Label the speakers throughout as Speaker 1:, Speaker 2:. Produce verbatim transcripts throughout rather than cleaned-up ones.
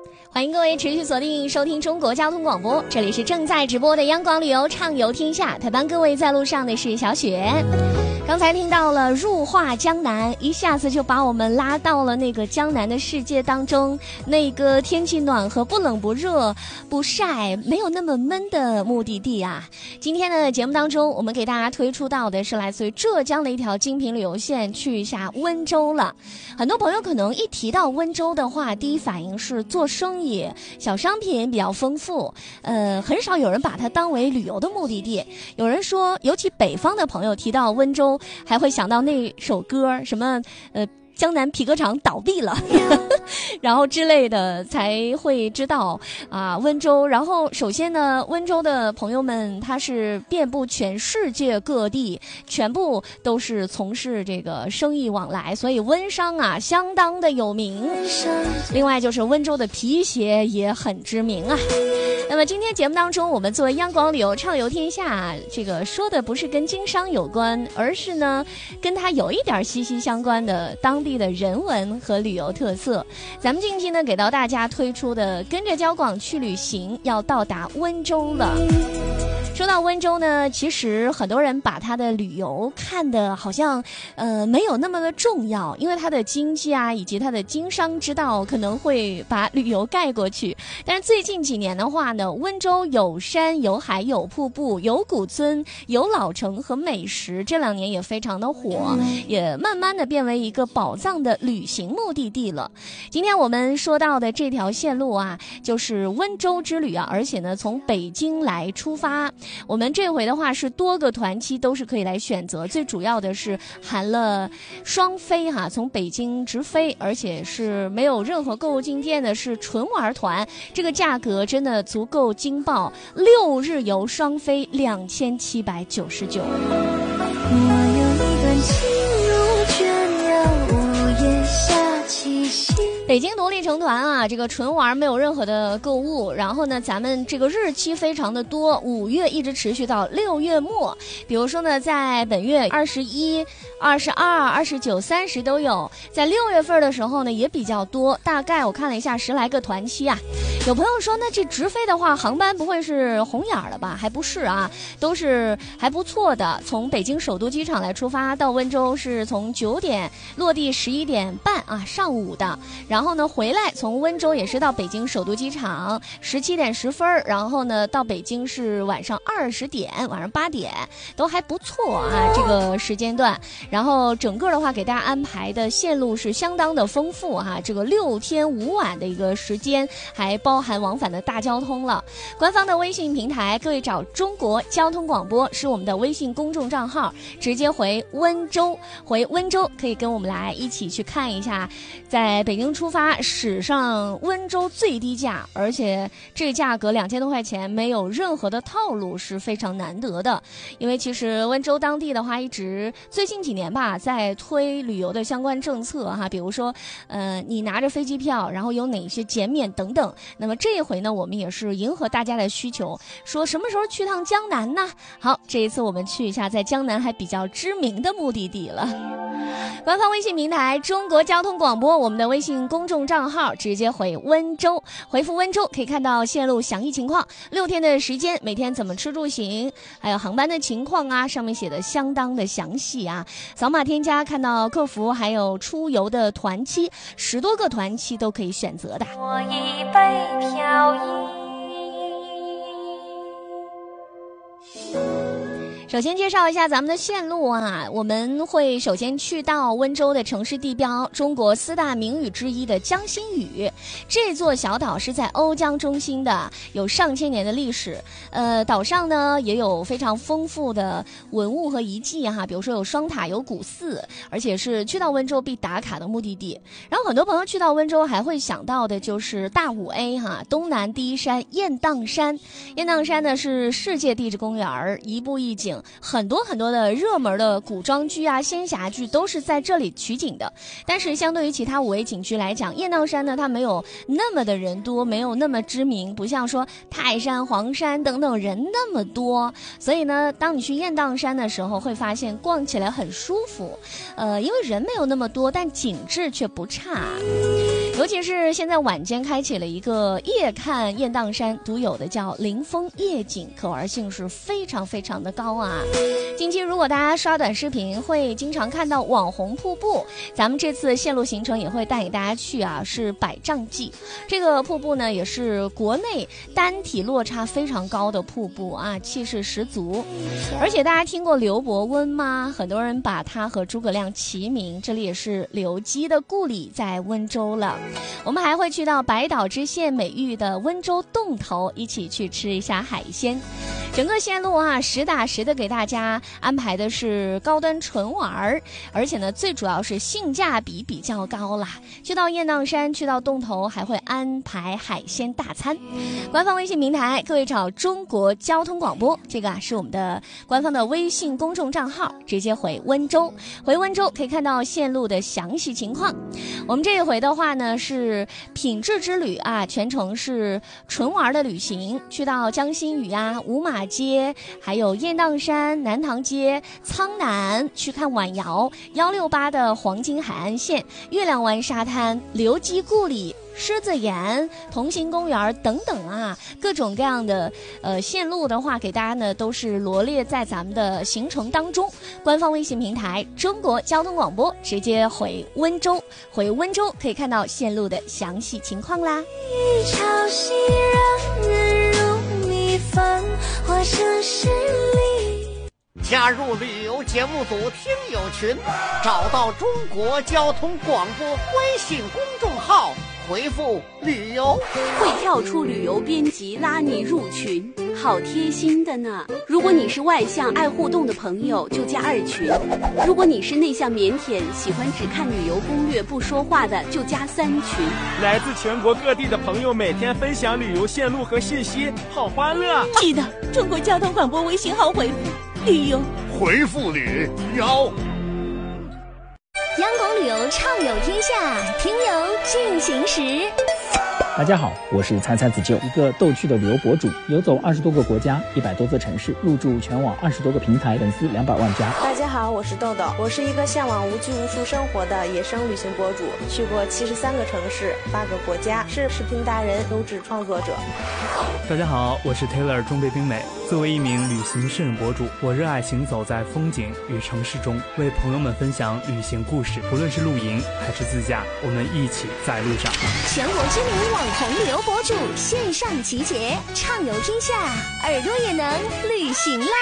Speaker 1: 欢迎各位持续锁定收听中国交通广播，这里是正在直播的央广旅游畅游天下，陪伴各位在路上的是小雪。刚才听到了入画江南，一下子就把我们拉到了那个江南的世界当中，那个天气暖和、不冷不热、不晒、没有那么闷的目的地啊。今天的节目当中，我们给大家推出到的是来自于浙江的一条精品旅游线，去一下温州了。很多朋友可能一提到温州的话，第一反应是做生意，小商品比较丰富，呃，很少有人把它当为旅游的目的地。有人说，尤其北方的朋友提到温州，还会想到那首歌，什么呃。江南皮革厂倒闭了然后之类的，才会知道啊温州。然后首先呢，温州的朋友们他是遍布全世界各地，全部都是从事这个生意往来，所以温商啊相当的有名。另外就是温州的皮鞋也很知名啊。那么今天节目当中，我们作为央广旅游畅游天下，这个说的不是跟经商有关，而是呢跟它有一点息息相关的当地的人文和旅游特色。咱们近期呢给到大家推出的跟着交广去旅行，要到达温州了。说到温州呢，其实很多人把它的旅游看得好像呃没有那么的重要，因为它的经济啊以及它的经商之道可能会把旅游盖过去。但是最近几年的话呢，温州有山有海有瀑布有古村有老城和美食，这两年也非常的火，也慢慢的变为一个宝藏的旅行目的地了。今天我们说到的这条线路啊，就是温州之旅啊，而且呢从北京来出发。我们这回的话是多个团期都是可以来选择，最主要的是含了双飞哈，从北京直飞，而且是没有任何购物进店的，是纯玩团，这个价格真的足够惊爆，六日游双飞两千七百九十九。我有一段情如倦鸟，午夜下起息。北京独立成团啊，这个纯玩没有任何的购物，然后呢咱们这个日期非常的多，五月一直持续到六月末。比如说呢在本月二十一、二十二、二十九、三十都有，在六月份的时候呢也比较多，大概我看了一下十来个团期啊。有朋友说那这直飞的话航班不会是红眼了吧？还不是啊，都是还不错的。从北京首都机场来出发到温州是从九点落地十一点半啊上午的，然后呢回来从温州也是到北京首都机场十七点十分，然后呢到北京是晚上二十点，晚上八点，都还不错啊这个时间段。然后整个的话给大家安排的线路是相当的丰富哈，这个六天五晚的一个时间，还包含往返的大交通了。官方的微信平台，各位找中国交通广播是我们的微信公众账号，直接回温州，回温州可以跟我们来一起去看一下，在北京出发史上温州最低价，而且这价格两千多块钱，没有任何的套路，是非常难得的。因为其实温州当地的话，一直最近几年吧，在推旅游的相关政策哈，比如说，呃，你拿着飞机票，然后有哪些减免等等。那么这一回呢，我们也是迎合大家的需求，说什么时候去趟江南呢？好，这一次我们去一下在江南还比较知名的目的地了。官方微信平台中国交通广播，我们的微信公众账号直接回温州，回复温州可以看到线路详细情况，六天的时间，每天怎么吃住行，还有航班的情况啊，上面写的相当的详细啊。扫码添加看到客服，还有出游的团期，十多个团期都可以选择的。我一杯飘逸。首先介绍一下咱们的线路啊，我们会首先去到温州的城市地标，中国四大名屿之一的江心屿。这座小岛是在瓯江中心的，有上千年的历史。呃，岛上呢也有非常丰富的文物和遗迹哈，比如说有双塔，有古寺，而且是去到温州必打卡的目的地。然后很多朋友去到温州还会想到的就是大五 A 哈，东南第一山雁荡山。雁荡山呢是世界地质公园，一步一景。很多很多的热门的古装剧啊、仙侠剧都是在这里取景的。但是相对于其他五 A 景区来讲，雁荡山呢它没有那么的人多，没有那么知名，不像说泰山、黄山等等人那么多。所以呢，当你去雁荡山的时候，会发现逛起来很舒服。呃，因为人没有那么多，但景致却不差。 尤其是现在晚间开启了一个夜看雁荡山独有的叫临风夜景，可玩性是非常非常的高啊。近期如果大家刷短视频会经常看到网红瀑布，咱们这次线路行程也会带给大家去啊，是百丈记。这个瀑布呢也是国内单体落差非常高的瀑布啊，气势十足。而且大家听过刘伯温吗？很多人把他和诸葛亮齐名，这里也是刘基的故里，在温州了。我们还会去到百岛之县美誉的温州洞头，一起去吃一下海鲜。整个线路啊，实打实的给大家安排的是高端纯玩，而且呢，最主要是性价比比较高啦。去到雁荡山，去到洞头，还会安排海鲜大餐。官方微信平台，各位找中国交通广播，这个啊是我们的官方的微信公众账号，直接回温州，回温州可以看到线路的详细情况。我们这一回的话呢，是品质之旅啊，全程是纯玩的旅行，去到江心屿啊、五马街，还有雁荡山、南塘街、苍南，去看晚瑶、幺六八的黄金海岸线、月亮湾沙滩、刘基故里、狮子岩、同行公园等等啊，各种各样的呃线路的话，给大家呢都是罗列在咱们的行程当中。官方微信平台中国交通广播，直接回温州，回温州可以看到线路的详细情况啦。
Speaker 2: 潮汐让人如蜜蜂，化成诗里。
Speaker 3: 加入旅游节目组听友群，找到中国交通广播微信公众号，回复旅游
Speaker 4: 会跳出旅游编辑拉你入群，好贴心的呢。如果你是外向爱互动的朋友，就加二群；如果你是内向腼腆喜欢只看旅游攻略不说话的，就加三群。
Speaker 5: 来自全国各地的朋友每天分享旅游线路和信息，好欢乐。
Speaker 6: 记得中国交通广播微信号回复旅游，
Speaker 3: 回复旅游。
Speaker 1: 央广旅游畅游天下，听友进行时。
Speaker 7: 大家好，我是猜猜子舅，一个逗趣的旅游博主，游走二十多个国家，一百多座城市，入驻全网二十多个平台，粉丝两百万加。
Speaker 8: 大家好，我是豆豆，我是一个向往无拘无束生活的野生旅行博主，去过七十三个城市，八个国家，是视频达人、优质创作者。
Speaker 9: 大家好，我是 Taylor 中北冰美。作为一名旅行摄影博主，我热爱行走在风景与城市中，为朋友们分享旅行故事。不论是露营还是自驾，我们一起在路上。
Speaker 1: 全国知名网红旅游博主线上集结，畅游天下，耳朵也能旅行啦！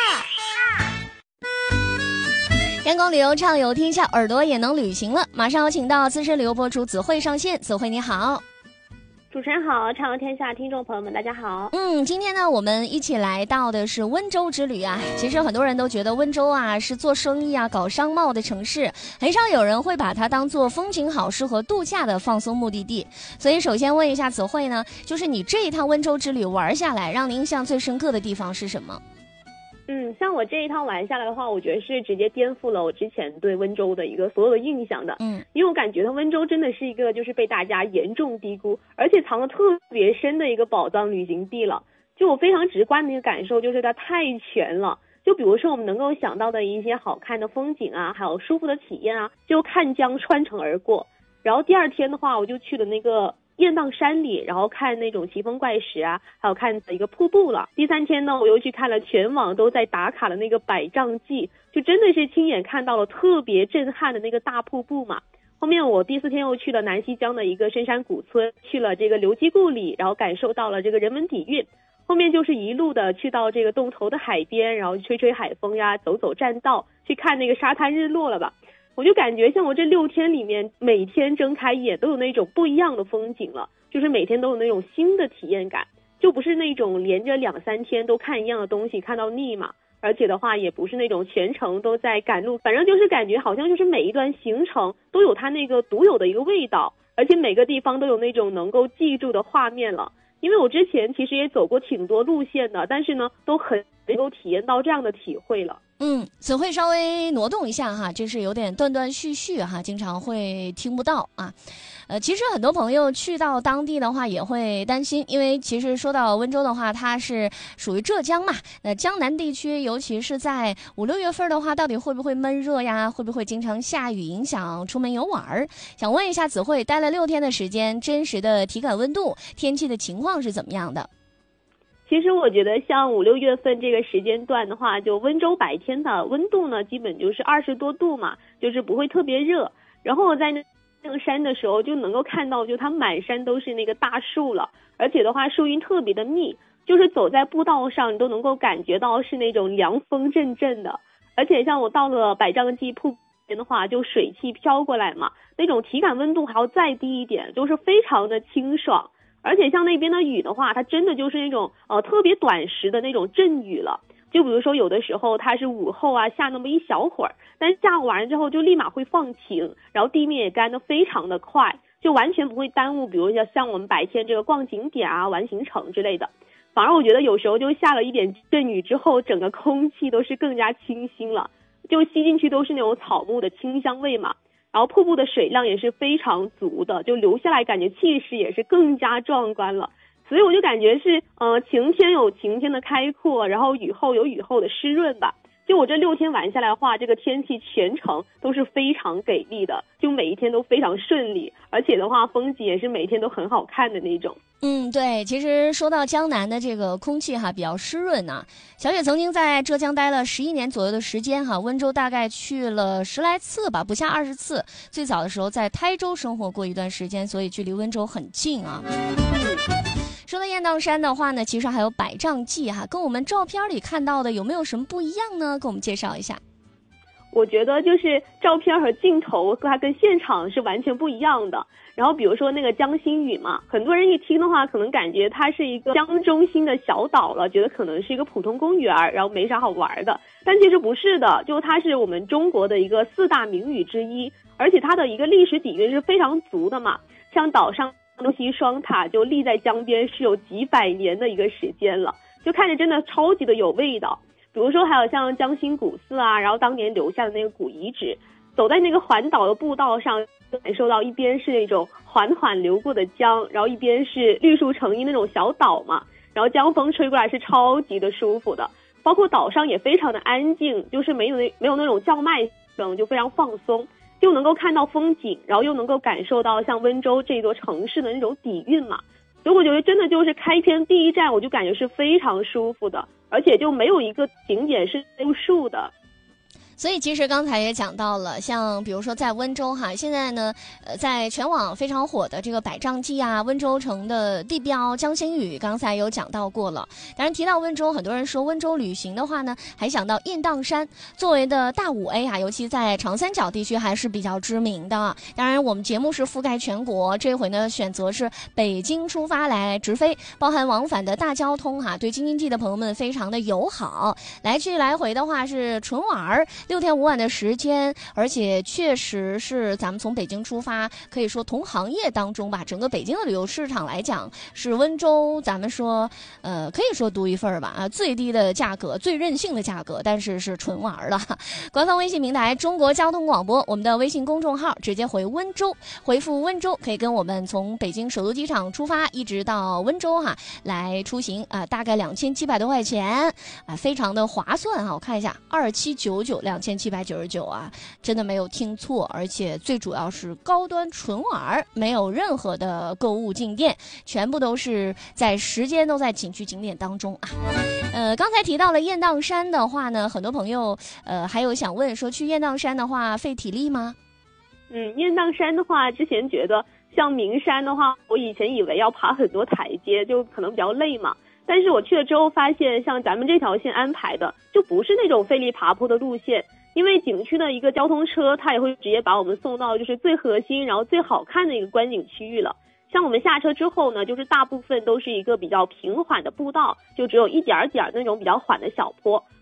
Speaker 1: 阳光旅游畅游天下，耳朵也能旅行了。马上有请到资深旅游博主子慧上线，子慧你好。
Speaker 10: 主持人好，畅游天下听众朋友们大家好。
Speaker 1: 嗯，今天呢我们一起来到的是温州之旅啊。其实很多人都觉得温州啊是做生意啊搞商贸的城市，很少有人会把它当做风景好适合度假的放松目的地。所以首先问一下子慧呢，就是你这一趟温州之旅玩下来，让您印象最深刻的地方是什么？
Speaker 10: 嗯，像我这一趟玩下来的话，我觉得是直接颠覆了我之前对温州的一个所有的印象的。嗯，因为我感觉它温州真的是一个就是被大家严重低估，而且藏得特别深的一个宝藏旅行地了。就我非常直观的一个感受就是它太全了。就比如说我们能够想到的一些好看的风景啊，还有舒服的体验啊，就看江穿城而过。然后第二天的话，我就去了那个雁荡山里，然后看那种奇峰怪石啊，还有看一个瀑布了。第三天呢，我又去看了全网都在打卡的那个百丈记，就真的是亲眼看到了特别震撼的那个大瀑布嘛。后面我第四天又去了南溪江的一个深山古村，去了这个刘基故里，然后感受到了这个人文底蕴。后面就是一路的去到这个洞头的海边，然后吹吹海风呀，走走栈道，去看那个沙滩日落了吧。我就感觉像我这六天里面，每天睁开眼都有那种不一样的风景了，就是每天都有那种新的体验感，就不是那种连着两三天都看一样的东西看到腻嘛。而且的话也不是那种全程都在赶路，反正就是感觉好像就是每一段行程都有它那个独有的一个味道，而且每个地方都有那种能够记住的画面了。因为我之前其实也走过挺多路线的，但是呢都很能够体验到这样的体会了。
Speaker 1: 嗯，词汇稍微挪动一下哈，就是有点断断续续哈，经常会听不到啊。呃，其实很多朋友去到当地的话也会担心，因为其实说到温州的话，它是属于浙江嘛，那江南地区，尤其是在五六月份的话，到底会不会闷热呀？会不会经常下雨，影响出门游玩儿？想问一下子慧，待了六天的时间，真实的体感温度、天气的情况是怎么样的？
Speaker 10: 其实我觉得像五六月份这个时间段的话，就温州白天的温度呢，基本就是二十多度嘛，就是不会特别热。然后我在那上山的时候就能够看到，就它满山都是那个大树了，而且的话树荫特别的密，就是走在步道上你都能够感觉到是那种凉风阵阵的。而且像我到了百丈记瀑布边的话，就水汽飘过来嘛，那种体感温度还要再低一点，就是非常的清爽。而且像那边的雨的话，它真的就是那种呃特别短时的那种阵雨了。就比如说有的时候它是午后啊下那么一小会儿，但是下完之后就立马会放晴，然后地面也干得非常的快，就完全不会耽误比如像像我们白天这个逛景点啊玩行程之类的。反而我觉得有时候就下了一点阵雨之后，整个空气都是更加清新了，就吸进去都是那种草木的清香味嘛。然后瀑布的水量也是非常足的，就流下来感觉气势也是更加壮观了。所以我就感觉是呃晴天有晴天的开阔，然后雨后有雨后的湿润吧。就我这六天玩下来的话，这个天气全程都是非常给力的，就每一天都非常顺利，而且的话风景也是每天都很好看的那种。
Speaker 1: 嗯，对，其实说到江南的这个空气哈比较湿润呐、啊，小雪曾经在浙江待了十一年左右的时间哈，温州大概去了十来次吧，不下二十次。最早的时候在台州生活过一段时间，所以距离温州很近啊。说到雁荡山的话呢，其实还有百丈记哈，跟我们照片里看到的有没有什么不一样呢？给我们介绍一下。
Speaker 10: 我觉得就是照片和镜头它跟现场是完全不一样的。然后比如说那个江心屿嘛，很多人一听的话可能感觉它是一个江中心的小岛了，觉得可能是一个普通公园，然后没啥好玩的。但其实不是的，就它是我们中国的一个四大名屿之一，而且它的一个历史底蕴是非常足的嘛。像岛上东西双塔就立在江边是有几百年的一个时间了，就看着真的超级的有味道。比如说还有像江心古寺啊，然后当年留下的那个古遗址，走在那个环岛的步道上，感受到一边是那种缓缓流过的江，然后一边是绿树成荫那种小岛嘛，然后江风吹过来是超级的舒服的。包括岛上也非常的安静，就是没有那没有那种叫卖声，就非常放松，又能够看到风景，然后又能够感受到像温州这座城市的那种底蕴嘛。所以我觉得真的就是开篇第一站我就感觉是非常舒服的，而且就没有一个景点是住宿的。
Speaker 1: 所以其实刚才也讲到了，像比如说在温州哈，现在呢，呃，在全网非常火的这个百丈记啊，温州城的地标江心屿，刚才有讲到过了。当然提到温州，很多人说温州旅行的话呢，还想到雁荡山作为的大五 A 啊，尤其在长三角地区还是比较知名的。当然我们节目是覆盖全国，这回呢选择是北京出发来直飞，包含往返的大交通哈、啊，对京津冀的朋友们非常的友好。来去来回的话是纯玩儿。六天五晚的时间，而且确实是咱们从北京出发，可以说同行业当中吧，整个北京的旅游市场来讲，是温州咱们说呃可以说独一份吧啊，最低的价格，最任性的价格，但是是纯玩了。官方微信平台中国交通广播，我们的微信公众号直接回温州，回复温州可以跟我们从北京首都机场出发，一直到温州哈来出行啊，大概两千七百多块钱啊，非常的划算哈。我看一下二七九九两千七百九十九啊，真的没有听错，而且最主要是高端纯玩，没有任何的购物进店，全部都是在时间都在景区景点当中啊。呃，刚才提到了雁荡山的话呢，很多朋友呃还有想问说，去雁荡山的话费体力吗？
Speaker 10: 嗯，雁荡山的话，之前觉得像名山的话，我以前以为要爬很多台阶，就可能比较累嘛。但是我去了之后发现，像咱们这条线安排的就不是那种费力爬坡的路线，因为景区的一个交通车它也会直接把我们送到就是最核心然后最好看的一个观景区域了。像我们下车之后呢，就是大部分都是一个比较平缓的步道，就只有一点点那种比较缓的小坡，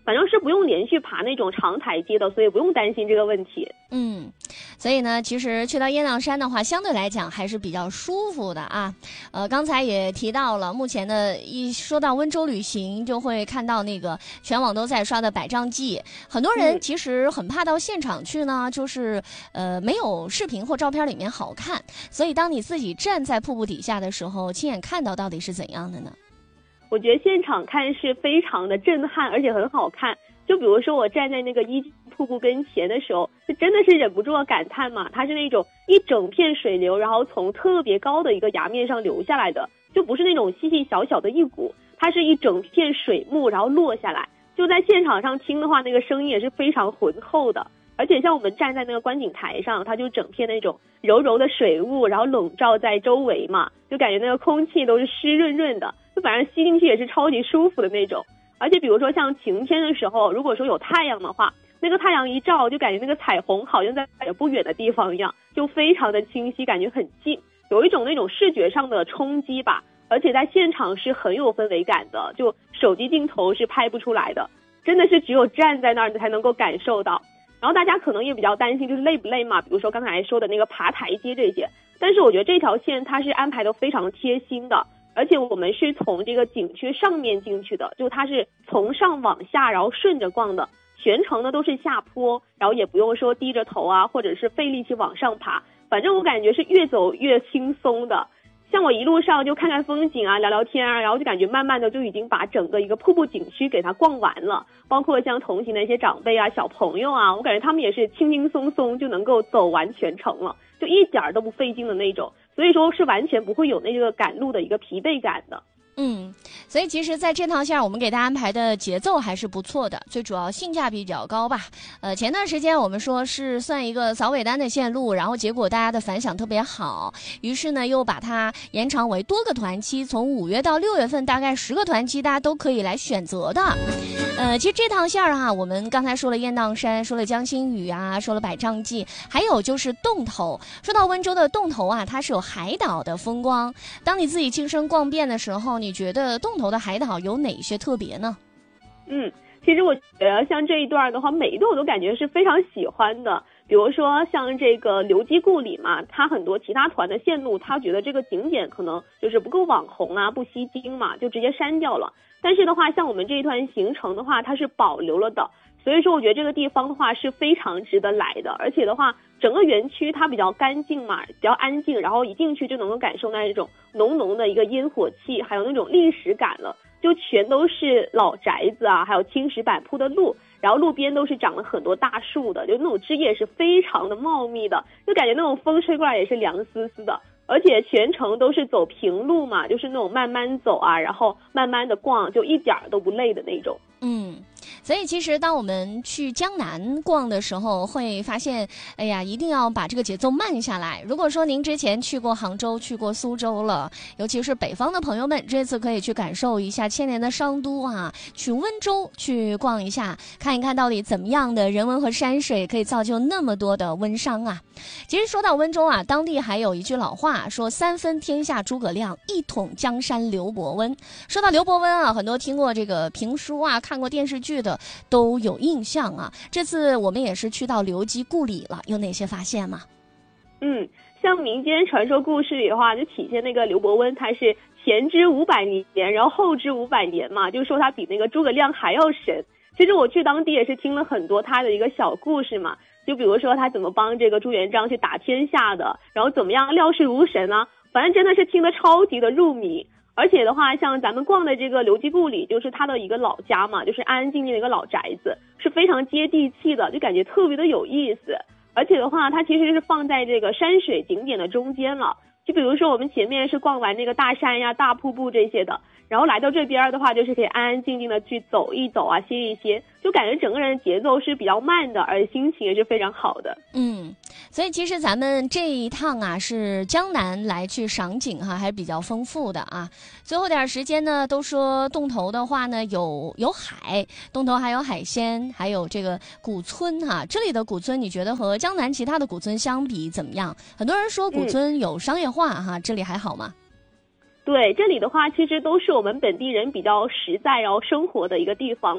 Speaker 10: 反正是不用连续爬那种长台阶的，所以不用担心这个问题。
Speaker 1: 嗯，所以呢，其实去到雁荡山的话，相对来讲还是比较舒服的啊。呃，刚才也提到了，目前的一说到温州旅行，就会看到那个全网都在刷的百丈记，很多人其实很怕到现场去呢，就是呃没有视频或照片里面好看，所以当你自己站在瀑布底下的时候，亲眼看到到底是怎样的呢？
Speaker 10: 我觉得现场看是非常的震撼，而且很好看。就比如说我站在那个一瀑布跟前的时候，就真的是忍不住的感叹嘛，它是那种一整片水流，然后从特别高的一个崖面上流下来的，就不是那种细细小小的一股，它是一整片水幕然后落下来。就在现场上听的话，那个声音也是非常浑厚的。而且像我们站在那个观景台上，它就整片那种柔柔的水雾，然后笼罩在周围嘛，就感觉那个空气都是湿润润的，就反正吸进去也是超级舒服的那种。而且比如说像晴天的时候，如果说有太阳的话，那个太阳一照，就感觉那个彩虹好像在不远的地方一样，就非常的清晰，感觉很近，有一种那种视觉上的冲击吧。而且在现场是很有氛围感的，就手机镜头是拍不出来的，真的是只有站在那儿才能够感受到。然后大家可能也比较担心就是累不累嘛，比如说刚才说的那个爬台阶这些，但是我觉得这条线它是安排的非常贴心的，而且我们是从这个景区上面进去的，就它是从上往下然后顺着逛的，全程呢都是下坡，然后也不用说低着头啊，或者是费力气往上爬，反正我感觉是越走越轻松的。像我一路上就看看风景啊，聊聊天啊，然后就感觉慢慢的就已经把整个一个瀑布景区给它逛完了，包括像同行的一些长辈啊、小朋友啊，我感觉他们也是轻轻松松就能够走完全程了，就一点都不费劲的那种，所以说是完全不会有那个赶路的一个疲惫感的。
Speaker 1: 嗯，所以其实在这趟线我们给大家安排的节奏还是不错的，最主要性价比比较高吧。呃，前段时间我们说是算一个扫尾单的线路，然后结果大家的反响特别好，于是呢又把它延长为多个团期，从五月到六月份大概十个团期大家都可以来选择的。呃，其实这趟线儿哈，我们刚才说了雁荡山，说了江心屿啊，说了百丈记，还有就是洞头。说到温州的洞头啊，它是有海岛的风光，当你自己亲身逛遍的时候，你觉得洞头的海岛有哪些特别呢？
Speaker 10: 嗯，其实我觉得像这一段的话，每一段我都感觉是非常喜欢的。比如说像这个刘基故里嘛，它很多其他团的线路，他觉得这个景点可能就是不够网红啊，不吸睛嘛，就直接删掉了。但是的话，像我们这一团行程的话，它是保留了的。所以说我觉得这个地方的话是非常值得来的，而且的话整个园区它比较干净嘛，比较安静，然后一进去就能够感受那种浓浓的一个烟火气，还有那种历史感了，就全都是老宅子啊，还有青石板铺的路，然后路边都是长了很多大树的，就那种枝叶是非常的茂密的，就感觉那种风吹过来也是凉丝丝的。而且全程都是走平路嘛，就是那种慢慢走啊，然后慢慢的逛，就一点都不累的那种。
Speaker 1: 嗯，所以其实当我们去江南逛的时候，会发现，哎呀，一定要把这个节奏慢下来。如果说您之前去过杭州、去过苏州了，尤其是北方的朋友们，这次可以去感受一下千年的商都啊，去温州去逛一下，看一看到底怎么样的人文和山水可以造就那么多的温商啊。其实说到温州啊，当地还有一句老话说三分天下诸葛亮，一统江山刘伯温。说到刘伯温啊，很多听过这个评书啊，看过电视剧的都有印象啊。这次我们也是去到刘基故里了，有哪些发现吗？
Speaker 10: 嗯，像民间传说故事里的话，就体现那个刘伯温他是前知五百年，然后后知五百年嘛，就说他比那个诸葛亮还要神。其实我去当地也是听了很多他的一个小故事嘛，就比如说他怎么帮这个朱元璋去打天下的，然后怎么样料事如神啊，反正真的是听得超级的入迷。而且的话，像咱们逛的这个刘基故里，就是他的一个老家嘛，就是安安静静的一个老宅子，是非常接地气的，就感觉特别的有意思。而且的话，它其实是放在这个山水景点的中间了。就比如说我们前面是逛完这个大山呀、大瀑布这些的，然后来到这边的话，就是可以安安静静的去走一走啊，歇一歇，就感觉整个人的节奏是比较慢的，而且心情也是非常好的。
Speaker 1: 嗯，所以其实咱们这一趟啊，是江南来去赏景哈，还是比较丰富的啊。最后点时间呢，都说洞头的话呢，有有海，洞头还有海鲜，还有这个古村哈。这里的古村，你觉得和江南其他的古村相比怎么样？很多人说古村有商业化哈，嗯、这里还好吗？
Speaker 10: 对，这里的话其实都是我们本地人比较实在然后生活的一个地方了。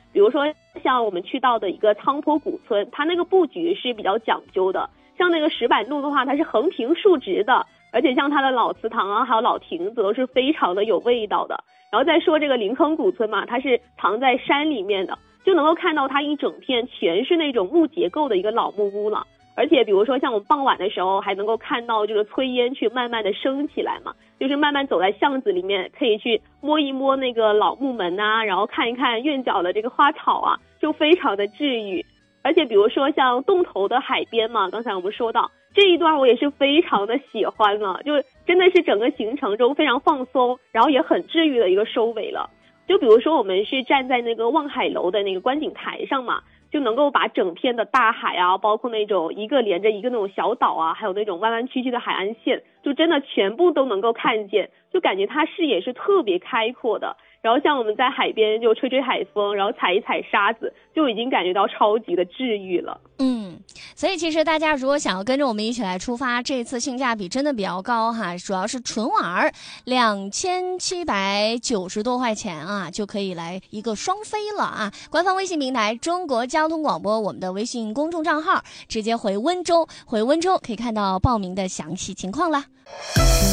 Speaker 10: 比如说像我们去到的一个苍坡古村，它那个布局是比较讲究的，像那个石板路的话，它是横平竖直的，而且像它的老祠堂啊，还有老亭子都是非常的有味道的。然后再说这个临坑古村嘛，它是藏在山里面的，就能够看到它一整片全是那种木结构的一个老木屋了。而且比如说像我们傍晚的时候还能够看到这个炊烟去慢慢的升起来嘛，就是慢慢走在巷子里面，可以去摸一摸那个老木门啊，然后看一看院角的这个花草啊，就非常的治愈。而且比如说像洞头的海边嘛，刚才我们说到这一段我也是非常的喜欢了，就真的是整个行程中非常放松，然后也很治愈的一个收尾了。就比如说我们是站在那个望海楼的那个观景台上嘛，就能够把整片的大海啊，包括那种一个连着一个那种小岛啊，还有那种弯弯曲曲的海岸线，就真的全部都能够看见，就感觉它视野是特别开阔的。然后像我们在海边就吹吹海风，然后踩一踩沙子，就已经感觉到超级的治愈了。
Speaker 1: 嗯，所以其实大家如果想要跟着我们一起来出发，这次性价比真的比较高哈，主要是纯玩儿两千七百九十多块钱啊，就可以来一个双飞了啊！官方微信平台中国交通广播，我们的微信公众账号，直接回温州，回温州可以看到报名的详细情况啦。